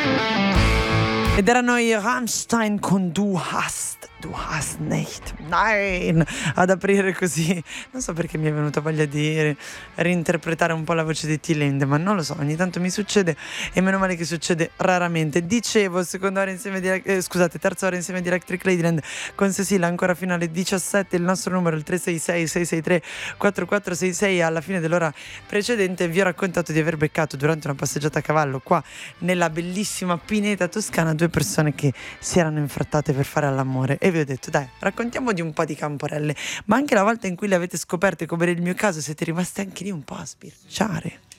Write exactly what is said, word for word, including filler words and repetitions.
Ed erano i Rammstein con Du hast, du hast nicht, nein, ad aprire così. Non so perché mi è venuta voglia di reinterpretare un po' la voce di T-Linde, ma non lo so, ogni tanto mi succede e meno male che succede raramente. Dicevo, seconda ora insieme di, eh, scusate, terza ora insieme di Electric Ladyland con Cecilia, ancora fino alle diciassette, il nostro numero è il tre sei sei sei sei tre quattro quattro sei sei. Alla fine dell'ora precedente vi ho raccontato di aver beccato durante una passeggiata a cavallo qua nella bellissima pineta toscana due persone che si erano infrattate per fare all'amore e vi ho detto dai, raccontiamo di un po' di camporelle, ma anche la volta in cui le avete scoperte, come nel mio caso siete rimaste anche lì un po' a sbirciare.